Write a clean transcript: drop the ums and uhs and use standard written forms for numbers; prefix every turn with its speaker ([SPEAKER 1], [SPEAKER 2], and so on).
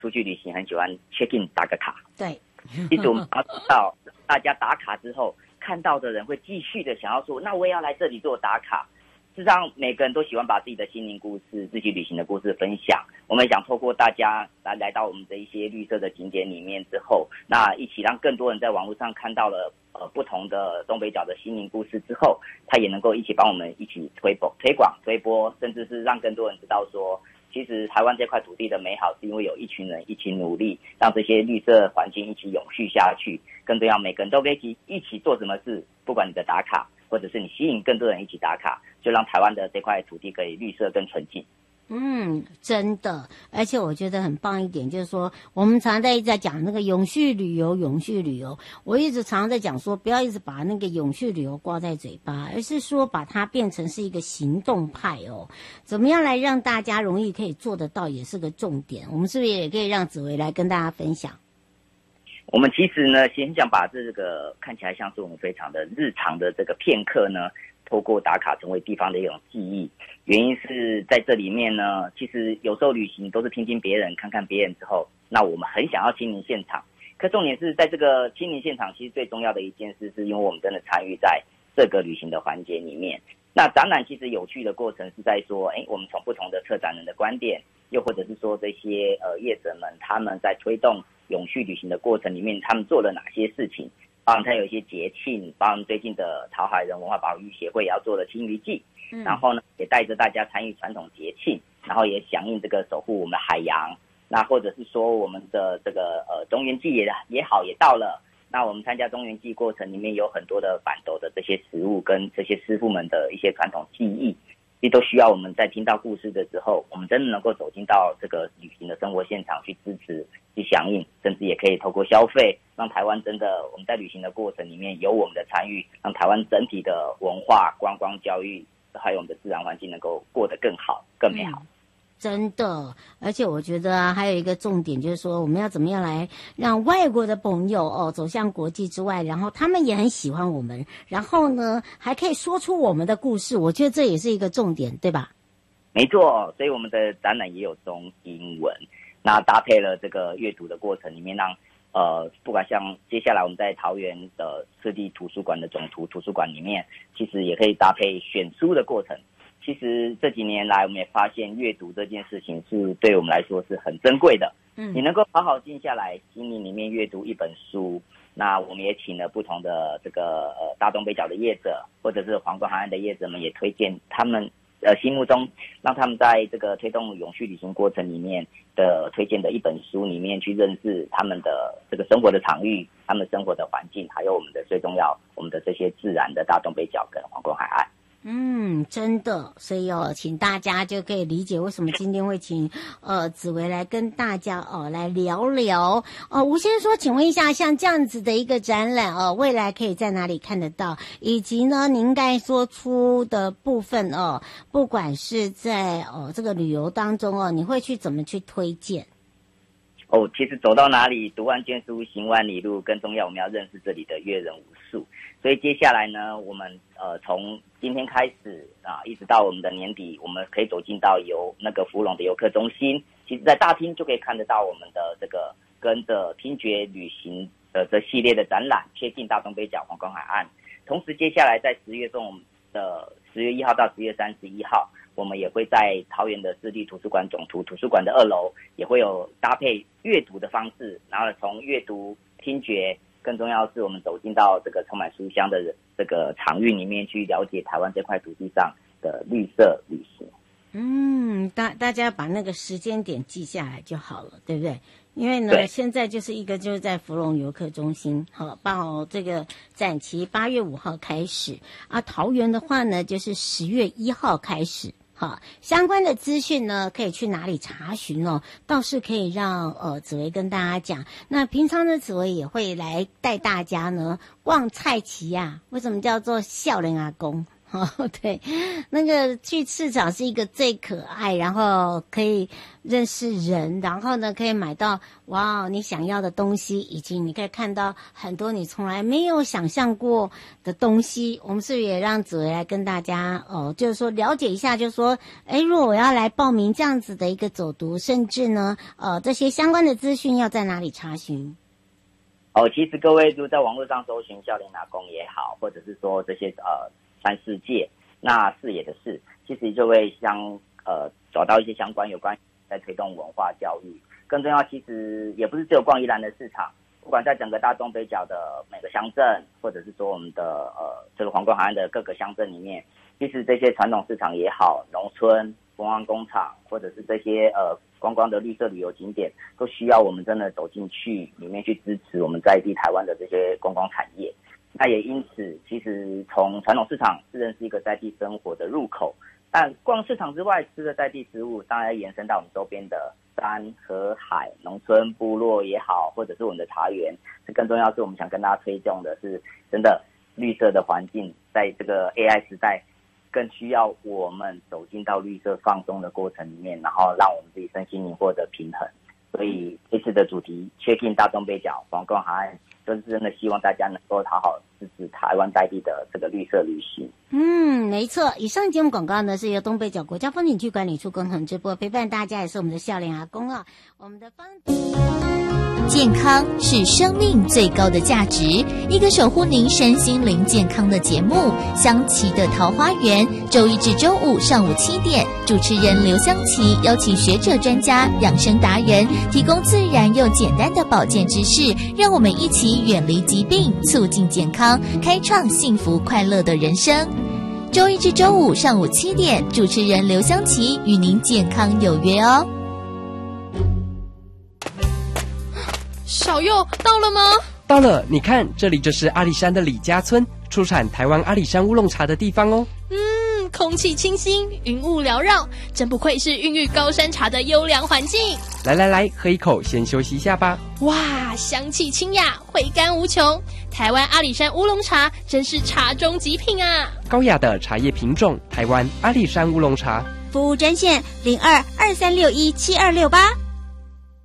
[SPEAKER 1] 出去旅行很喜欢 check in 打个卡。
[SPEAKER 2] 对，
[SPEAKER 1] 其实我们要知道，大家打卡之后，看到的人会继续的想要说，那我也要来这里做打卡。事实上，每个人都喜欢把自己的心灵故事、自己旅行的故事分享。我们也想透过大家来到我们的一些绿色的景点里面之后，那一起让更多人在网络上看到了不同的东北角的心灵故事之后，他也能够一起帮我们一起推广、推播，甚至是让更多人知道说，其实台湾这块土地的美好是因为有一群人一起努力，让这些绿色环境一起永续下去。更重要，每个人都可以一起做什么事，不管你的打卡，或者是你吸引更多人一起打卡，就让台湾的这块土地可以绿色更纯净。
[SPEAKER 2] 真的，而且我觉得很棒一点，就是说我们常常一直在讲那个永续旅游，我一直常常在讲说，不要一直把那个永续旅游挂在嘴巴，而是说把它变成是一个行动派哦。怎么样来让大家容易可以做得到，也是个重点。我们是不是也可以让子维来跟大家分享？
[SPEAKER 1] 我们其实呢，先想把这个看起来像是我们非常的日常的这个片刻呢，透过打卡成为地方的一种记忆。原因是在这里面呢，其实有时候旅行都是听听别人、看看别人之后，那我们很想要亲临现场。可重点是在这个亲临现场，其实最重要的一件事，是因为我们真的参与在这个旅行的环节里面。那展览其实有趣的过程是在说，我们从不同的策展人的观点，又或者是说这些业者们他们在推动永续旅行的过程里面，他们做了哪些事情？包含它有一些节庆，包含最近的桃海人文化保育协会也要做的青鱼季，然后呢也带着大家参与传统节庆，然后也响应这个守护我们的海洋。那或者是说我们的这个中元祭也好也到了，那我们参加中元祭过程里面有很多的板斗的这些食物跟这些师傅们的一些传统技艺，其实都需要我们在听到故事的时候，我们真的能够走进到这个旅行的生活现场去支持、去响应，甚至也可以透过消费，让台湾真的我们在旅行的过程里面有我们的参与，让台湾整体的文化、观光、教育，还有我们的自然环境能够过得更好、更美好。
[SPEAKER 2] 真的，而且我觉得还有一个重点就是说，我们要怎么样来让外国的朋友走向国际之外，然后他们也很喜欢我们，然后呢还可以说出我们的故事，我觉得这也是一个重点，对吧？
[SPEAKER 1] 没错，所以我们的展览也有中英文，那搭配了这个阅读的过程里面，让不管像接下来我们在桃园的湿地图书馆的总图书馆里面，其实也可以搭配选书的过程。其实这几年来，我们也发现阅读这件事情是对我们来说是很珍贵的。你能够好好静下来，心灵里面阅读一本书。那我们也请了不同的这个大东北角的业者，或者是皇冠海岸的业者们，也推荐他们心目中让他们在这个推动永续旅行过程里面的推荐的一本书里面去认识他们的这个生活的场域、他们生活的环境，还有我们的最重要我们的这些自然的大东北角跟皇冠海岸。
[SPEAKER 2] 真的，所以请大家就可以理解为什么今天会请子维来跟大家来聊聊吴先生说，请问一下，像这样子的一个展览未来可以在哪里看得到？以及呢，您刚才说出的部分不管是在这个旅游当中你会去怎么去推荐？
[SPEAKER 1] 其实走到哪里，读万卷书，行万里路，更重要，我们要认识这里的阅人无数。所以接下来呢，我们从今天开始一直到我们的年底，我们可以走进到那个福隆的游客中心。其实，在大厅就可以看得到我们的这个跟着听觉旅行的这系列的展览，贴近大东北角皇冠海岸。同时，接下来在10月份的10月1号到10月31号。我们也会在桃园的湿地图书馆总图书馆的2楼，也会有搭配阅读的方式，然后从阅读、听觉，更重要的是我们走进到这个充满书香的这个场域里面，去了解台湾这块土地上的绿色旅行。
[SPEAKER 2] 大家把那个时间点记下来就好了，对不对？因为呢，现在就是在福隆游客中心，报这个展期8月5号开始桃园的话呢，就是10月1号开始。相关的资讯呢，可以去哪里查询倒是可以让子维跟大家讲。那平常呢，子维也会来带大家呢逛菜市啊。为什么叫做少年阿公？ 对，那个去市场是一个最可爱，然后可以认识人，然后呢可以买到哇你想要的东西，以及你可以看到很多你从来没有想象过的东西。我们是不是也让子维来跟大家就是说了解一下，就是说如果我要来报名这样子的一个走读，甚至呢这些相关的资讯要在哪里查询？
[SPEAKER 1] 其实各位如果在网络上搜寻笑脸阿公也好，或者是说这些三世界，那视野的视，其实就会找到一些相关有关在推动文化教育。更重要，其实也不是只有逛宜兰的市场，不管在整个大东北角的每个乡镇，或者是说我们的这个皇冠海岸的各个乡镇里面，其实这些传统市场也好，农村、观光工厂，或者是这些观光的绿色旅游景点，都需要我们真的走进去里面去支持我们在地台湾的这些观光产业。那也因此，其实从传统市场自认是一个在地生活的入口，但逛市场之外吃的在地食物，当然延伸到我们周边的山河海、农村部落也好，或者是我们的茶园。更重要是我们想跟大家推动的是，真的绿色的环境，在这个 AI 时代，更需要我们走进到绿色放松的过程里面，然后让我们自己身心灵获得平衡。所以这次的主题 Check in 大东北角皇冠海岸，就是真的希望大家能够好好支持台湾在地的这个绿色旅行。
[SPEAKER 2] 没错。以上节目广告呢是由东北角国家风景区管理处共同直播，陪伴大家也是我们的笑脸阿公啊。我们的
[SPEAKER 3] 健康是生命最高的价值，一个守护您身心灵健康的节目《香琪的桃花源》，周一至周五上午7点，主持人刘香琪邀请学者专家、养生达人，提供自然又简单的保健知识，让我们一起远离疾病，促进健康，开创幸福快乐的人生。周一至周五上午7点，主持人刘香琪与您健康有约哦。
[SPEAKER 4] 小佑到了吗？
[SPEAKER 5] 到了，你看，这里就是阿里山的李家村，出产台湾阿里山乌龙茶的地方哦。
[SPEAKER 4] 空气清新，云雾缭绕，真不愧是孕育高山茶的优良环境。
[SPEAKER 5] 来，喝一口，先休息一下吧。
[SPEAKER 4] 哇，香气清雅，回甘无穷。台湾阿里山乌龙茶真是茶中极品啊！
[SPEAKER 5] 高雅的茶叶品种，台湾阿里山乌龙茶。
[SPEAKER 3] 服务专线0223617268。